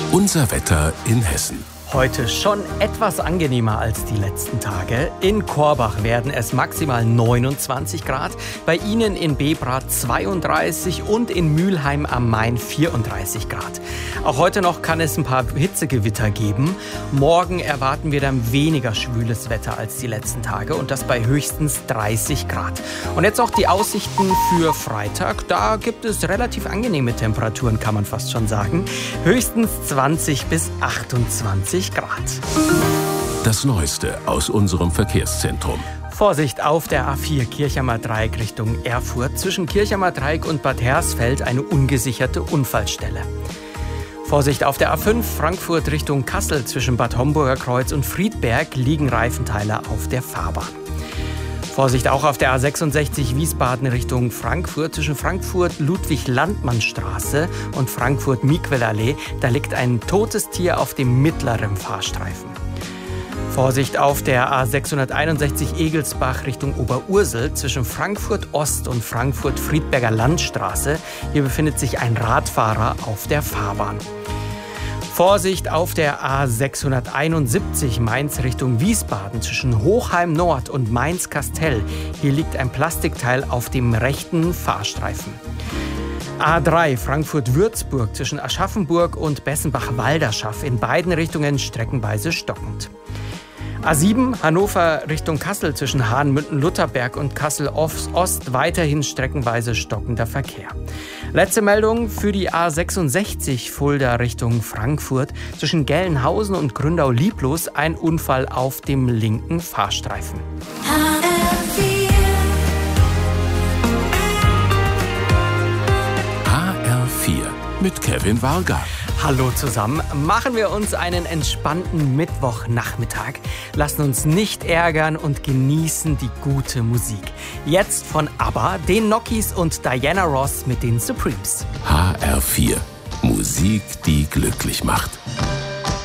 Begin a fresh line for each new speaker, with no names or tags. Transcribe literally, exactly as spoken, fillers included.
Unser Wetter in Hessen.
Heute schon etwas angenehmer als die letzten Tage. In Korbach werden es maximal neunundzwanzig Grad, bei Ihnen in Bebrath zweiunddreißig und in Mülheim am Main vierunddreißig Grad. Auch heute noch kann es ein paar Hitzegewitter geben. Morgen erwarten wir dann weniger schwüles Wetter als die letzten Tage und das bei höchstens dreißig Grad. Und jetzt auch die Aussichten für Freitag. Da gibt es relativ angenehme Temperaturen, kann man fast schon sagen. Höchstens zwanzig bis achtundzwanzig Grad.
Das Neueste aus unserem Verkehrszentrum.
Vorsicht auf der A vier Kirchheimer Dreieck Richtung Erfurt. Zwischen Kirchheimer Dreieck und Bad Hersfeld eine ungesicherte Unfallstelle. Vorsicht auf der A fünf Frankfurt Richtung Kassel. Zwischen Bad Homburger Kreuz und Friedberg liegen Reifenteile auf der Fahrbahn. Vorsicht auch auf der A sechsundsechzig Wiesbaden Richtung Frankfurt. Zwischen Frankfurt-Ludwig-Landmann-Straße und Frankfurt-Miquel-Allee. Da liegt ein totes Tier auf dem mittleren Fahrstreifen. Vorsicht auf der A sechshunderteinundsechzig Egelsbach Richtung Oberursel. Zwischen Frankfurt-Ost und Frankfurt-Friedberger Landstraße. Hier befindet sich ein Radfahrer auf der Fahrbahn. Vorsicht auf der A sechshunderteinundsiebzig Mainz Richtung Wiesbaden zwischen Hochheim Nord und Mainz-Kastell. Hier liegt ein Plastikteil auf dem rechten Fahrstreifen. A drei Frankfurt-Würzburg zwischen Aschaffenburg und Bessenbach-Walderschaff in beiden Richtungen streckenweise stockend. A sieben Hannover Richtung Kassel zwischen Hahn-Münden-Lutherberg und Kassel-Ost weiterhin streckenweise stockender Verkehr. Letzte Meldung für die A sechsundsechzig Fulda Richtung Frankfurt zwischen Gelnhausen und Gründau-Lieblos ein Unfall auf dem linken Fahrstreifen.
H R vier
H R vier mit Kevin Varga.
Hallo zusammen, machen wir uns einen entspannten Mittwochnachmittag, lassen uns nicht ärgern und genießen die gute Musik. Jetzt von ABBA, den Nokis und Diana Ross mit den Supremes.
H R vier. Musik, die glücklich macht.